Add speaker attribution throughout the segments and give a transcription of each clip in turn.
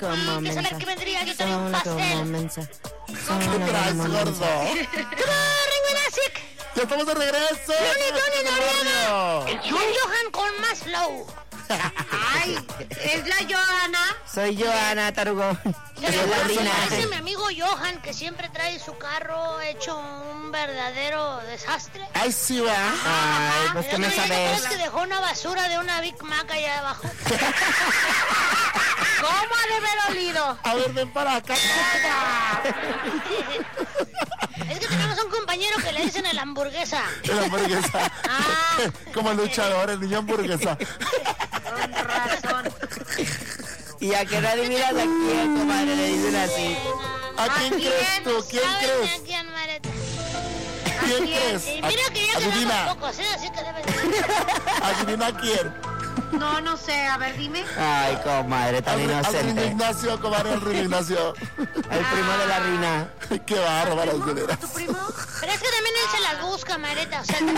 Speaker 1: como
Speaker 2: que saber que vendría aquí también un pastel.
Speaker 3: ¿Qué traes, gordo? ¡Ya estamos de regreso!
Speaker 2: Soy Johan con más flow.
Speaker 4: Ay, ¿es la Johanna?
Speaker 1: Soy Johanna, tarugo.
Speaker 2: Parece mi amigo Johan, que siempre trae su carro hecho un verdadero desastre.
Speaker 3: ¡Ay, sí, va!
Speaker 1: Ay, pues que me sabes.
Speaker 2: Es que dejó una basura de una Big Mac allá abajo.
Speaker 4: ¿Cómo ha de haber olido?
Speaker 3: A ver, ven para acá.
Speaker 2: Es que tenemos un compañero que le dicen el hamburguesa.
Speaker 3: El hamburguesa. Como luchador, el niño hamburguesa.
Speaker 4: Con razón.
Speaker 1: Y a que no adivinas a quién, comadre, le dicen así.
Speaker 3: ¿A quién crees tú? ¿Quién crees?
Speaker 2: ¿A quién, Mareta?
Speaker 3: ¿Quién crees?
Speaker 2: Y mira que ya
Speaker 3: Adivina.
Speaker 2: quedamos pocos, así que debe ser.
Speaker 3: Adivina quién.
Speaker 4: No sé, a ver, dime.
Speaker 1: Ay, comadre, tan
Speaker 3: Al Rino
Speaker 1: inocente.
Speaker 3: Ignacio, comadre, el Rino Ignacio.
Speaker 1: El primo de la reina.
Speaker 3: Qué bárbaro, de veras.
Speaker 4: ¿Tu primo?
Speaker 2: Pero es que también él se las busca, Mareta. O sea, uno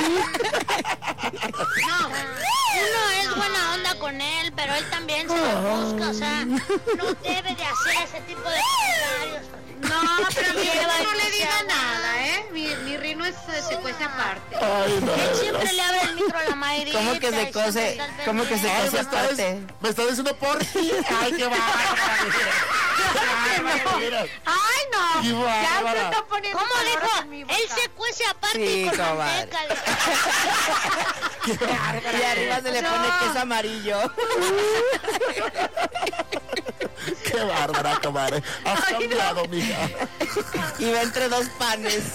Speaker 2: es buena onda con él, pero él también se las busca. O sea, no debe de hacer ese tipo de comentarios.
Speaker 4: No, pero a mi
Speaker 2: Sí,
Speaker 4: Rino
Speaker 2: va,
Speaker 4: no le
Speaker 2: sí,
Speaker 4: diga
Speaker 2: sí.
Speaker 4: nada, ¿eh? Mi Rino se cuece aparte.
Speaker 3: Ay, no.
Speaker 2: Él
Speaker 3: de
Speaker 2: siempre
Speaker 3: veras.
Speaker 2: le abre el micro a la Mayrita.
Speaker 1: ¿Cómo que se cose? ¿Cómo que se
Speaker 3: Ay,
Speaker 1: cose aparte?
Speaker 3: me está diciendo por ti. Ay, qué bárbaro.
Speaker 4: ¡Ay, no!
Speaker 3: Qué
Speaker 4: Ya
Speaker 3: bárbara.
Speaker 4: se está poniendo
Speaker 2: ¿Cómo
Speaker 4: palabras
Speaker 2: dijo?
Speaker 4: en mi
Speaker 2: Él
Speaker 4: boca.
Speaker 2: se cuece aparte
Speaker 1: Sí,
Speaker 2: y con
Speaker 1: comadre.
Speaker 2: manteca.
Speaker 3: Qué bárbaro.
Speaker 1: Y arriba se le pone queso amarillo.
Speaker 3: Qué bárbara, comadre. Has cambiado, mija.
Speaker 1: Y va entre dos panes.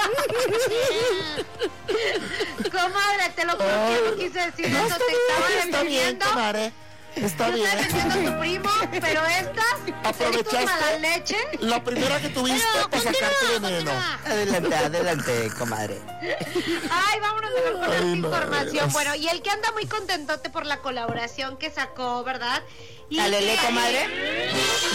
Speaker 4: Comadre, te lo juro que no quise decir eso. Te estaba
Speaker 3: Está bien,
Speaker 4: defendiendo.
Speaker 3: comadre. Está
Speaker 4: Yo estaba
Speaker 3: bien.
Speaker 4: defendiendo a tu primo, pero estas,
Speaker 3: Aprovechaste.
Speaker 4: estos mala leche.
Speaker 3: La primera que tuviste para sacarte veneno.
Speaker 1: Adelante, adelante, comadre.
Speaker 4: Ay, vámonos mejor con esta
Speaker 3: Ay, no,
Speaker 4: información.
Speaker 3: Dios.
Speaker 4: Bueno, y el que anda muy contentote por la colaboración que sacó, ¿verdad? Y
Speaker 1: ¿Alele,
Speaker 4: que-
Speaker 1: comadre?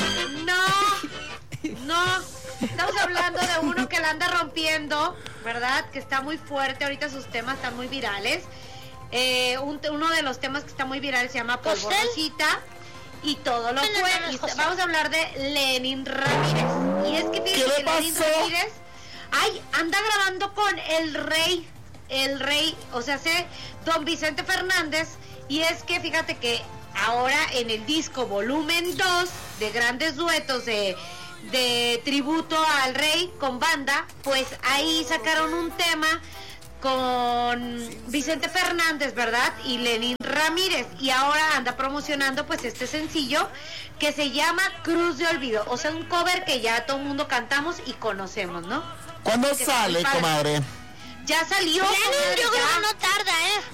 Speaker 4: No. Estamos hablando de uno que la anda rompiendo, ¿verdad? Que está muy fuerte. Ahorita sus temas están muy virales. Uno de los temas que está muy viral se llama Polvo
Speaker 2: ¿Costel?
Speaker 4: Rosita. Y todo lo
Speaker 2: Bueno,
Speaker 4: fue.
Speaker 2: no es
Speaker 4: Y
Speaker 2: José.
Speaker 4: vamos a hablar de Lenin Ramírez. Y es que
Speaker 3: ¿Qué
Speaker 4: fíjense
Speaker 3: le
Speaker 4: que Lenin
Speaker 3: pasó?
Speaker 4: Ramírez, ay, anda grabando con el rey, o sea, don Vicente Fernández. Y es que fíjate que ahora en el disco volumen 2 de grandes duetos de tributo al rey con banda, pues ahí sacaron un tema con Vicente Fernández, ¿verdad? Y Lenin Ramírez. Y ahora anda promocionando pues este sencillo que se llama Cruz de Olvido. O sea, un cover que ya todo el mundo cantamos y conocemos, ¿no?
Speaker 3: ¿Cuándo
Speaker 4: Que está
Speaker 3: sale,
Speaker 4: muy padre.
Speaker 3: comadre?
Speaker 4: Ya salió.
Speaker 2: Lenin,
Speaker 4: comadre,
Speaker 2: yo creo
Speaker 4: ya.
Speaker 2: que no tarda, ¿eh?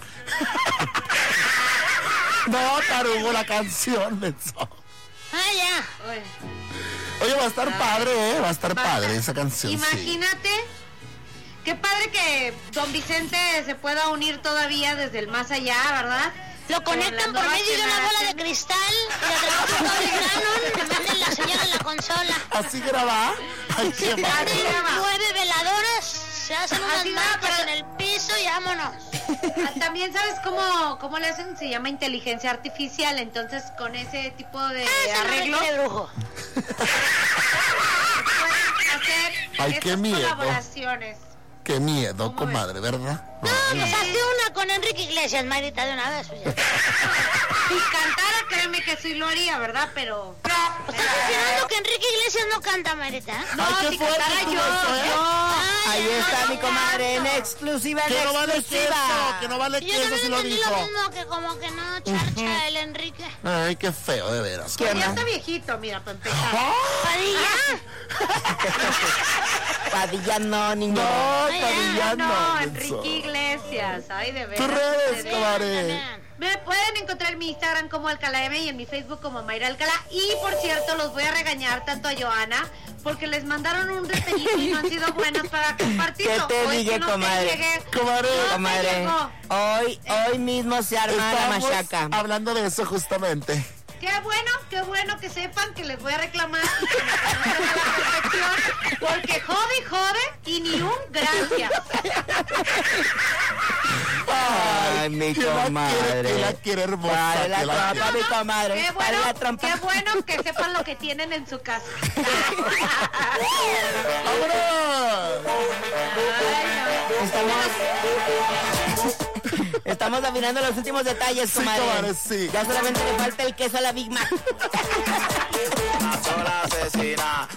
Speaker 3: No, tarugo, la canción, menso.
Speaker 2: Ah, ya.
Speaker 4: Oye,
Speaker 3: Oye, va a estar padre, ¿eh? Va a estar
Speaker 4: basta.
Speaker 3: padre esa canción, sí.
Speaker 4: Imagínate. Qué padre que don Vicente se pueda unir todavía desde el más allá, ¿verdad?
Speaker 2: Lo conectan por medio de una bola de cristal y le trabajan todo el canon, le manden la señal en la consola.
Speaker 3: ¿Así graba? Ay, qué
Speaker 2: Se
Speaker 3: bárbaro.
Speaker 2: prenden
Speaker 4: graba.
Speaker 2: 9 veladoras, se hacen unas
Speaker 4: Así graba,
Speaker 2: marcas
Speaker 4: pero-
Speaker 2: en el piso y vámonos.
Speaker 4: También sabes cómo le hacen, se llama inteligencia artificial, entonces con ese tipo de
Speaker 2: Ese no
Speaker 4: arreglo
Speaker 2: requiere brujo.
Speaker 4: pueden hacer
Speaker 3: Ay,
Speaker 4: estas
Speaker 3: qué miedo.
Speaker 4: colaboraciones.
Speaker 3: Qué miedo,
Speaker 4: ¿Cómo
Speaker 3: comadre, ¿verdad?
Speaker 2: No, pues hazte una con Enrique Iglesias, Marita, de una vez. Pues ya.
Speaker 4: Si cantara, créeme que sí lo haría, ¿verdad? Pero...
Speaker 2: ¿Estás insinuando que Enrique Iglesias no canta, Marita?
Speaker 4: No,
Speaker 3: Ay, qué
Speaker 4: si
Speaker 3: fuerte
Speaker 4: cantara
Speaker 3: estuvo
Speaker 4: yo,
Speaker 3: eso, ¿eh?
Speaker 1: Ahí
Speaker 2: Ay,
Speaker 1: está
Speaker 2: no,
Speaker 1: mi comadre en exclusiva, en
Speaker 3: Que no vale
Speaker 1: exclusiva.
Speaker 3: queso, que no vale
Speaker 2: Yo
Speaker 3: queso
Speaker 2: también
Speaker 3: si lo
Speaker 2: entendí
Speaker 3: dijo.
Speaker 2: lo mismo, que como que no charcha el Enrique.
Speaker 3: Ay, qué feo, de veras.
Speaker 1: ¿Qué
Speaker 4: Ya
Speaker 1: onda?
Speaker 4: está viejito, mira, para empezar.
Speaker 2: Padilla.
Speaker 1: Padilla no, niño.
Speaker 3: No,
Speaker 2: Ay,
Speaker 3: Padilla,
Speaker 4: No,
Speaker 3: no.
Speaker 4: Enrique
Speaker 3: menso.
Speaker 4: Iglesias, ay, de
Speaker 3: Tus
Speaker 4: veras.
Speaker 3: redes,
Speaker 4: de
Speaker 3: comadre.
Speaker 2: También.
Speaker 4: Me pueden encontrar en mi Instagram como Alcalá M y en mi Facebook como Mayra Alcalá. Y por cierto, los voy a regañar tanto a Johanna porque les mandaron un detallito y no han sido buenas para compartirlo.
Speaker 1: ¿Qué te
Speaker 4: O es
Speaker 1: dije,
Speaker 4: que no te
Speaker 1: comadre?
Speaker 4: llegué.
Speaker 3: Comadre,
Speaker 4: No te
Speaker 1: Comadre,
Speaker 4: llegó.
Speaker 1: hoy mismo se arma la
Speaker 3: Estamos
Speaker 1: machaca.
Speaker 3: hablando de eso justamente.
Speaker 4: Qué bueno que sepan que les voy a reclamar y que me conozcan a la perfección, porque jode y ni un gracias.
Speaker 1: Ay, Ay, mi
Speaker 3: ¿Quién la
Speaker 1: comadre.
Speaker 3: quiere? ¿Quién la quiere hermosa?
Speaker 1: Dale la
Speaker 3: ¿Quién la
Speaker 1: trampa, mi comadre.
Speaker 4: Qué
Speaker 1: Dale la
Speaker 4: bueno,
Speaker 1: trampa.
Speaker 4: qué bueno que sepan lo que tienen en su casa.
Speaker 1: Estamos afinando los últimos detalles,
Speaker 3: Sí,
Speaker 1: comadre.
Speaker 3: comadre, sí.
Speaker 1: Ya solamente le falta el queso a la Big Mac.
Speaker 5: Una sola asesina.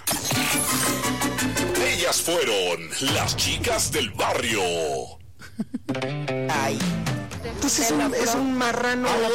Speaker 6: Ellas fueron las chicas del barrio.
Speaker 1: Ay.
Speaker 3: Entonces es un marrano.